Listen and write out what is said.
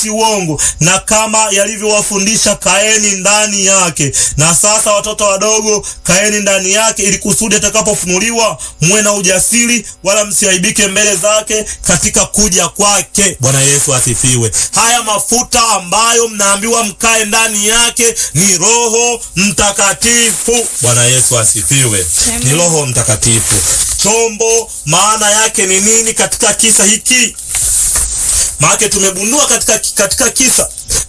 uongo, na kama yalivyowafundisha kaeni ndani yake. Na sasa watoto wadogo, kaeni ndani yake, ili kusudi atakapofunuliwa muwe na ujasiri, wala msiaibike mbele zake katika kuja kwake. Bwana Yesu asifiwe. Haya mafuta ambayo mnaambiwa mkae ndani yake ni Roho Mtakatifu. Bwana Yesu asifiwe. Ni Roho Mtakatifu. Chombo maana yake ni nini katika kisa hiki? Maana tumegundua katika kisa